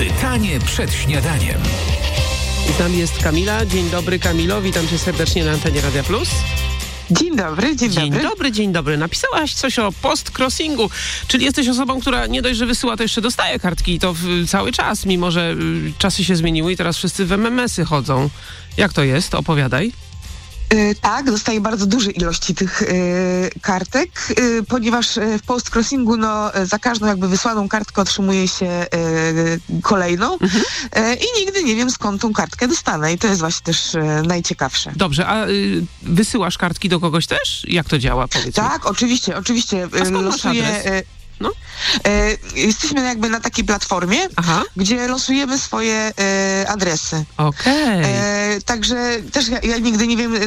Pytanie przed śniadaniem. I tam jest Kamila. Dzień dobry, Kamilo. Witam cię serdecznie na antenie Radia Plus. Dzień dobry, dzień dobry. Dzień dobry. Napisałaś coś o post-crossingu, czyli jesteś osobą, która nie dość, że wysyła, to jeszcze dostaje kartki i to cały czas, mimo że czasy się zmieniły i teraz wszyscy w MMS-y chodzą. Jak to jest? Opowiadaj. Tak, dostaję bardzo duże ilości tych kartek, ponieważ w post-crossingu za każdą jakby wysłaną kartkę otrzymuje się kolejną i nigdy nie wiem, skąd tą kartkę dostanę i to jest właśnie też najciekawsze. Dobrze, a wysyłasz kartki do kogoś też? Jak to działa, powiedz mi? Tak, oczywiście. A skąd masz adres? No? Jesteśmy jakby na takiej platformie, gdzie losujemy swoje adresy. Okej. Także też ja nigdy nie wiem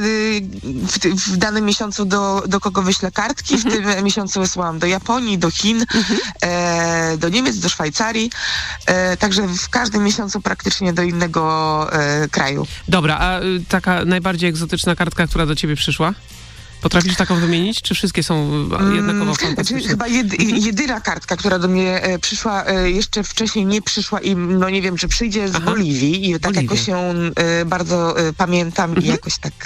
w danym miesiącu do kogo wyślę kartki. W tym miesiącu wysłałam do Japonii, do Chin, do Niemiec, do Szwajcarii. Także w każdym miesiącu praktycznie do innego kraju. Dobra, a taka najbardziej egzotyczna kartka, która do ciebie przyszła? Potrafisz taką wymienić, czy wszystkie są jednakowo fantastyczne? Chyba jedyna kartka, która do mnie przyszła, jeszcze wcześniej nie przyszła i nie wiem, czy przyjdzie z Boliwii i tak jakoś ją bardzo pamiętam i jakoś tak...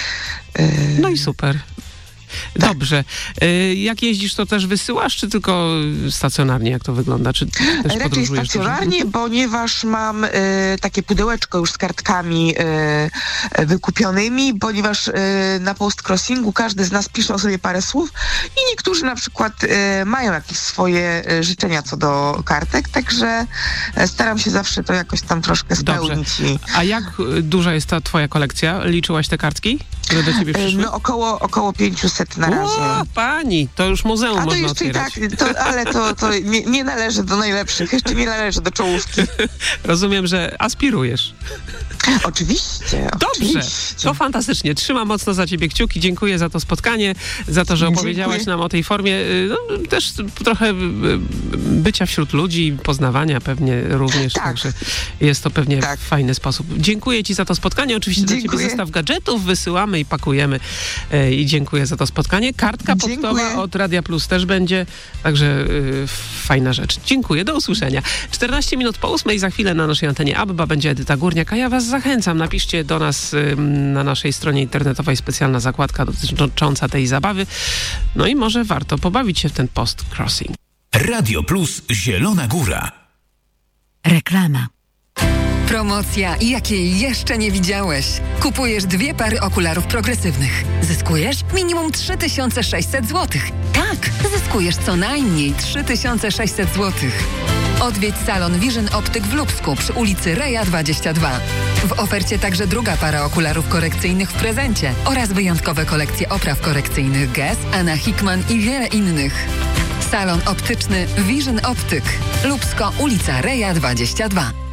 No i super. Tak. Dobrze. Jak jeździsz, to też wysyłasz, czy tylko stacjonarnie? Jak to wygląda? Czy też raczej stacjonarnie, ponieważ mam takie pudełeczko już z kartkami wykupionymi, ponieważ na post-crossingu każdy z nas pisze o sobie parę słów i niektórzy na przykład mają jakieś swoje życzenia co do kartek, także staram się zawsze to jakoś tam troszkę spełnić. A jak duża jest ta twoja kolekcja? Liczyłaś te kartki, które do ciebie przyszły? No około 500 na razie. O, pani, to już muzeum można jeszcze otwierać. Tak, ale to nie należy do najlepszych, jeszcze nie należy do czołówki. Rozumiem, że aspirujesz. Oczywiście. Dobrze, to fantastycznie. Trzymam mocno za ciebie kciuki. Dziękuję za to spotkanie, za to, że opowiedziałaś nam o tej formie. Też trochę bycia wśród ludzi, poznawania pewnie również. Tak. Także jest to pewnie fajny sposób. Dziękuję ci za to spotkanie. Oczywiście dla ciebie zestaw gadżetów wysyłamy i pakujemy. I dziękuję za to spotkanie. Kartka pocztowa od Radia Plus też będzie. Także fajna rzecz. Dziękuję. Do usłyszenia. 14 minut po 8:00 za chwilę na naszej antenie Abba będzie Edyta Górniak, a ja was zachęcam. Napiszcie do nas na naszej stronie internetowej specjalna zakładka dotycząca tej zabawy. No i może warto pobawić się w ten post-crossing. Radio Plus Zielona Góra. Reklama. Promocja, jakiej jeszcze nie widziałeś. Kupujesz 2 pary okularów progresywnych. Zyskujesz minimum 3600 zł. Tak, zyskujesz co najmniej 3600 zł. Odwiedź salon Vision Optyk w Lubsku przy ulicy Reja 22. W ofercie także 2 para okularów korekcyjnych w prezencie oraz wyjątkowe kolekcje opraw korekcyjnych Guess, Anna Hickman i wiele innych. Salon optyczny Vision Optyk. Lubsko, ulica Reja 22.